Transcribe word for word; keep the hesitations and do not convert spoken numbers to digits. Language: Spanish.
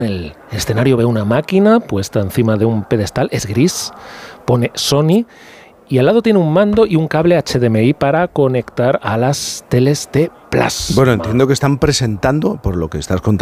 El escenario ve una máquina puesta encima de un pedestal, es gris, pone Sony y al lado tiene un mando y un cable H D M I para conectar a las teles de plasma. Bueno, entiendo que están presentando, por lo que estás contando,